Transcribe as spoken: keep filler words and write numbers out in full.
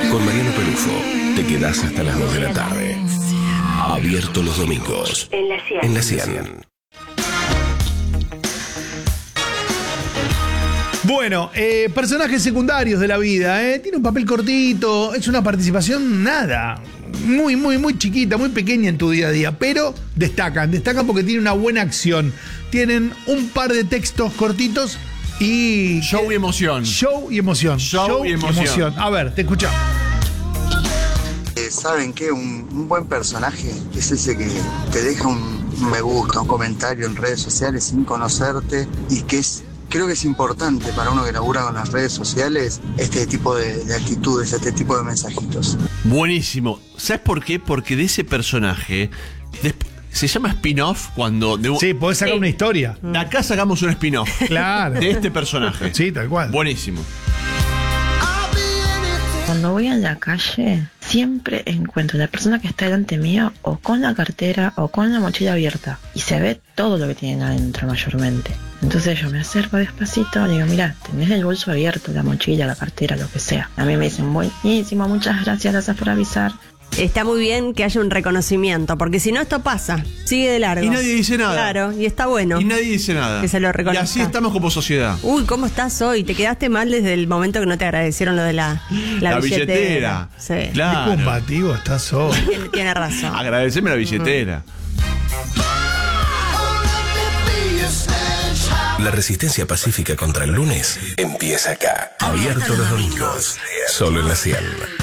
Con Mariano Pelufo, te quedás hasta las dos de la tarde. Abierto los domingos. En la cien. En la cien. Bueno, eh, personajes secundarios de la vida, ¿eh? Tiene un papel cortito, es una participación nada, muy, muy, muy chiquita, muy pequeña en tu día a día, pero destacan, destacan porque tienen una buena acción. Tienen un par de textos cortitos y... Show y emoción. Show y emoción. Show, Show y emoción. A ver, te escuchamos. Eh, ¿Saben qué? Un, un buen personaje es ese que te deja un me gusta, un comentario en redes sociales sin conocerte y que es... Creo que es importante para uno que labura con las redes sociales este tipo de, de actitudes, este tipo de mensajitos. Buenísimo. ¿Sabes por qué? Porque de ese personaje se llama spin-off cuando... De, sí, podés sacar sí. una historia. De acá sacamos un spin-off. Claro. De este personaje. Sí, tal cual. Buenísimo. Cuando voy a la calle, siempre encuentro a la persona que está delante mío o con la cartera o con la mochila abierta. Y se ve todo lo que tienen adentro mayormente. Entonces yo me acerco despacito y digo, mira, tenés el bolso abierto, la mochila, la cartera, lo que sea. A mí me dicen, buenísimo, muchas gracias, gracias por avisar. Está muy bien que haya un reconocimiento, porque si no esto pasa, sigue de largo. Y nadie dice nada. Claro, y está bueno. Y nadie dice nada. Que se lo reconozca. Y así estamos como sociedad. Uy, ¿cómo estás hoy? Te quedaste mal desde el momento que no te agradecieron lo de la, la, la billetera. billetera. Sí. Claro. Qué combativo estás hoy. Tiene, tiene razón. Agradeceme la billetera. La resistencia pacífica contra el lunes empieza acá. Abierto los domingos. Solo en la cien.